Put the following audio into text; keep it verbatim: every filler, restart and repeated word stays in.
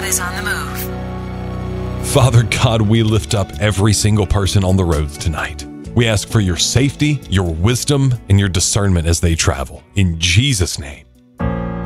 is on the move. Father God, we lift up every single person on the roads tonight. We ask for your safety, your wisdom, and your discernment as they travel. In Jesus' name.